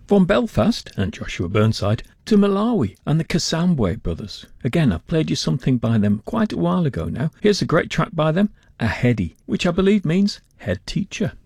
From Belfast and Joshua Burnside to Malawi and the Kasambwe Brothers. Again, I've played you something by them quite a while ago now. Here's a great track by them, Ahedi, which I believe means head teacher.